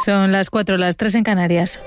Son las 4, las 3 en Canarias.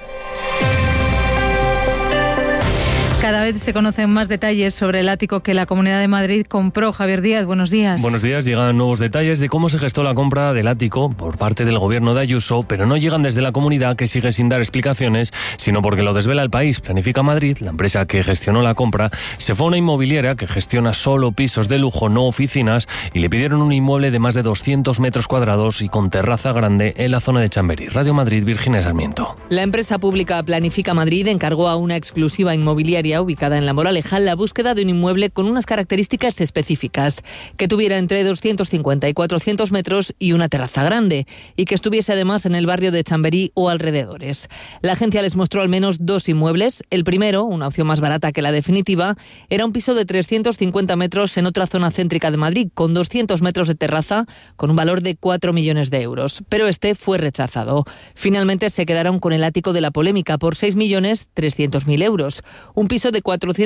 Cada vez se conocen más detalles sobre el ático que la Comunidad de Madrid compró. Javier Díaz, buenos días. Buenos días. Llegan nuevos detalles de cómo se gestó la compra del ático por parte del gobierno de Ayuso, pero no llegan desde la comunidad, que sigue sin dar explicaciones, sino porque lo desvela El País. Planifica Madrid, la empresa que gestionó la compra, se fue a una inmobiliaria que gestiona solo pisos de lujo, no oficinas, y le pidieron un inmueble de más de 200 metros cuadrados y con terraza grande en la zona de Chamberí. Radio Madrid, Virginia Sarmiento. La empresa pública Planifica Madrid encargó a una exclusiva inmobiliaria ubicada en La Moraleja la búsqueda de un inmueble con unas características específicas, que tuviera entre 250 y 400 metros y una terraza grande, y que estuviese además en el barrio de Chamberí o alrededores. La agencia les mostró al menos 2 inmuebles. El primero, una opción más barata que la definitiva, era un piso de 350 metros en otra zona céntrica de Madrid, con 200 metros de terraza, con un valor de 4 millones de euros. Pero este fue rechazado. Finalmente se quedaron con el ático de la polémica por 6.300.000 euros. Un piso de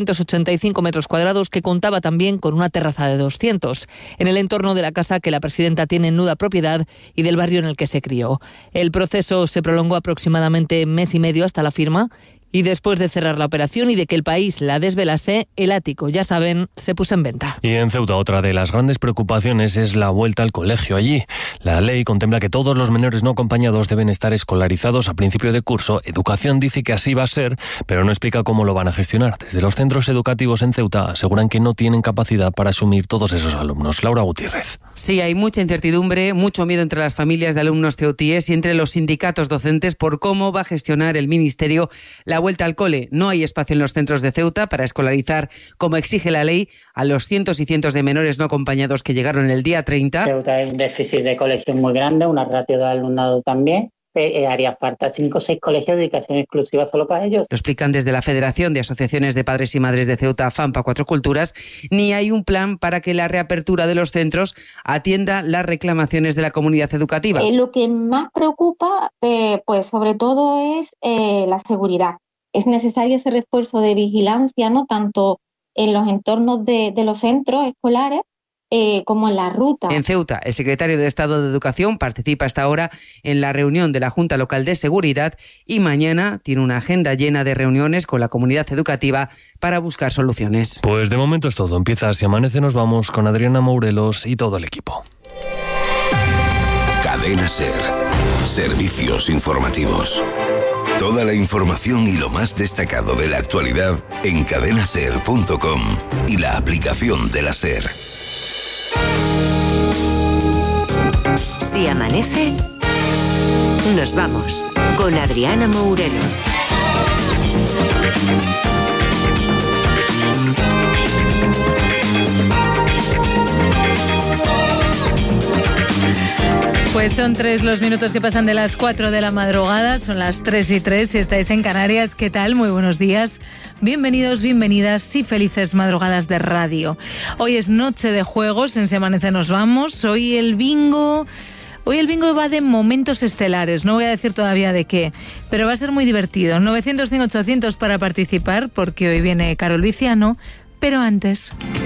485 metros cuadrados que contaba también con una terraza de 200, en el entorno de la casa que la presidenta tiene en nuda propiedad y del barrio en el que se crió. El proceso se prolongó aproximadamente mes y medio hasta la firma, y después de cerrar la operación y de que El País la desvelase, el ático, ya saben, se puso en venta. Y en Ceuta, otra de las grandes preocupaciones es la vuelta al colegio allí. La ley contempla que todos los menores no acompañados deben estar escolarizados a principio de curso. Educación dice que así va a ser, pero no explica cómo lo van a gestionar. Desde los centros educativos en Ceuta aseguran que no tienen capacidad para asumir todos esos alumnos. Laura Gutiérrez. Sí, hay mucha incertidumbre, mucho miedo entre las familias de alumnos ceutíes y entre los sindicatos docentes por cómo va a gestionar el Ministerio la vuelta al cole. No hay espacio en los centros de Ceuta para escolarizar, como exige la ley, a los cientos y cientos de menores no acompañados que llegaron el día 30. Ceuta hay un déficit de colegios muy grande, una ratio de alumnado también. Haría falta 5 o 6 colegios de dedicación exclusiva solo para ellos. Lo explican desde la Federación de Asociaciones de Padres y Madres de Ceuta, FAMPA Cuatro Culturas. Ni hay un plan para que la reapertura de los centros atienda las reclamaciones de la comunidad educativa. Lo que más preocupa, pues sobre todo es la seguridad. Es necesario ese refuerzo de vigilancia, no tanto en los entornos de los centros escolares, como en la ruta. En Ceuta, el secretario de Estado de Educación participa hasta ahora en la reunión de la Junta Local de Seguridad y mañana tiene una agenda llena de reuniones con la comunidad educativa para buscar soluciones. Pues de momento es todo. Empieza Si Amanece, nos vamos con Adriana Mourelos y todo el equipo. Cadena SER. Servicios informativos. Toda la información y lo más destacado de la actualidad en cadenaser.com y la aplicación de la SER. Si amanece, nos vamos con Adriana Mourelos. Pues son 3 los minutos que pasan de las 4 de la madrugada, son las 3:03 si estáis en Canarias. ¿Qué tal? Muy buenos días. Bienvenidos, bienvenidas y felices madrugadas de radio. Hoy es noche de juegos, en Si Amanece nos vamos. Hoy el bingo va de momentos estelares, no voy a decir todavía de qué, pero va a ser muy divertido. 900-100-800 para participar, porque hoy viene Carol Viciano, pero antes...